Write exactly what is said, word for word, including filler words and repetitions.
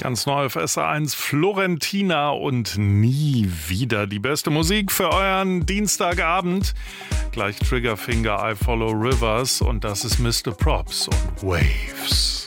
Ganz neu auf S R eins, Florentina und Nie wieder. Die beste Musik für euren Dienstagabend. Gleich Triggerfinger, I Follow Rivers und das ist Mister Props und Waves.